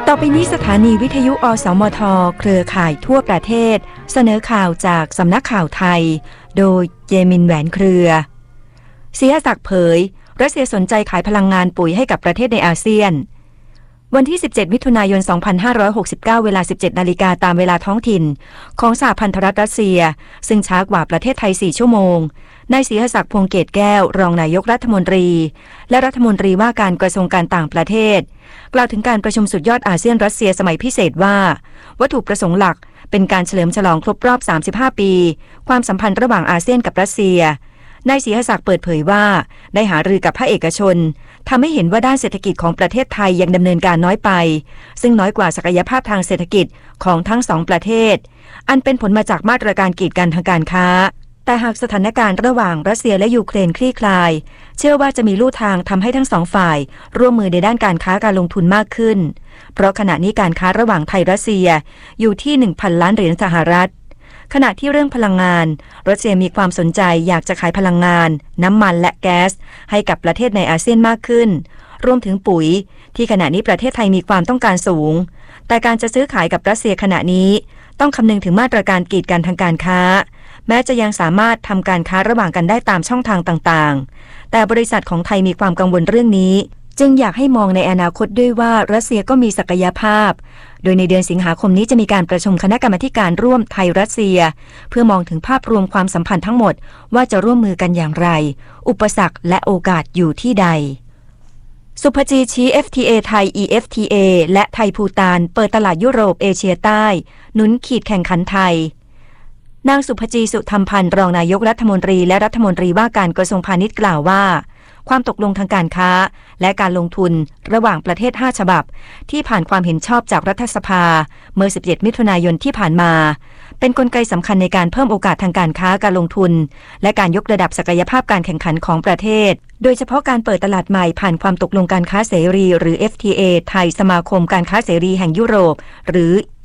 ต่อไปนี้สถานีวิทยุอสมทเครือข่ายทั่วประเทศเสนอข่าวจากสำนักข่าวไทยโดยเยมินแหวนเครือศิยศักดิ์เผยรัสเซียสนใจขายพลังงานปุ๋ยให้กับประเทศในอาเซียนวันที่17มิถุนายน2569เวลา 17 นาฬิกาตามเวลาท้องถิ่นของสหพันธรัฐรัสเซียซึ่งช้ากว่าประเทศไทย4ชั่วโมงนายศิยศักดิ์พวงเกตแก้วรองนายกรัฐมนตรีและรัฐมนตรีว่าการกระทรวงการต่างประเทศกล่าวถึงการประชุมสุดยอดอาเซียนรัสเซียสมัยพิเศษว่าวัตถุประสงค์หลักเป็นการเฉลิมฉลองครบรอบ35ปีความสัมพันธ์ระหว่างอาเซียนกับรัสเซียนายศิยศักดิ์เปิดเผยว่าได้หารือกับภาคเอกชนทำให้เห็นว่าด้านเศรษฐกิจของประเทศไทยยังดำเนินการน้อยไปซึ่งน้อยกว่าศักยภาพทางเศรษฐกิจของทั้งสองประเทศอันเป็นผลมาจากมาตรการกีดกันทางการค้าแต่หากสถานการณ์ระหว่างรัสเซียและยูเครนคลี่คลายเชื่อว่าจะมีลู่ทางทำให้ทั้งสองฝ่ายร่วมมือในด้านการค้าการลงทุนมากขึ้นเพราะขณะนี้การค้าระหว่างไทยรัสเซียอยู่ที่ 1,000 ล้านเหรียญสหรัฐขณะที่เรื่องพลังงานรัสเซียมีความสนใจอยากจะขายพลังงานน้ำมันและแก๊สให้กับประเทศในอาเซียนมากขึ้นรวมถึงปุ๋ยที่ขณะนี้ประเทศไทยมีความต้องการสูงแต่การจะซื้อขายกับรัสเซียขณะนี้ต้องคำนึงถึงมาตรการกีดกันทางการค้าแม้จะยังสามารถทำการค้าระหว่างกันได้ตามช่องทางต่างๆแต่บริษัทของไทยมีความกังวลเรื่องนี้จึงอยากให้มองในอนาคตด้วยว่ารัสเซียก็มีศักยภาพโดยในเดือนสิงหาคมนี้จะมีการประชุมคณะกรรมาการร่วมไทยรัสเซียเพื่อมองถึงภาพรวมความสัมพันธ์ทั้งหมดว่าจะร่วมมือกันอย่างไรอุปสรรคและโอกาสอยู่ที่ใดสุภจีชี้ FTA ไทย EFTA และไทยภูฏานเปิดตลาดยุโรปเอเชียใต้หนุนขีดแข่งขันไทยนางสุภจีสุธรรมพันธ์รองนายกรัฐมนตรีและรัฐมนตรีว่าการกระทรวงพาณิชย์กล่าวว่าความตกลงทางการค้าและการลงทุนระหว่างประเทศ5ฉบับที่ผ่านความเห็นชอบจากรัฐสภาเมื่อ17มิถุนายนที่ผ่านมาเป็นกลไกสำคัญในการเพิ่มโอกาสทางการค้าการลงทุนและการยกระดับศักยภาพการแข่งขันของประเทศโดยเฉพาะการเปิดตลาดใหม่ผ่านความตกลงการค้าเสรีหรือ FTA ไทยสมาคมการค้าเสรีแห่งยุโรปหรือ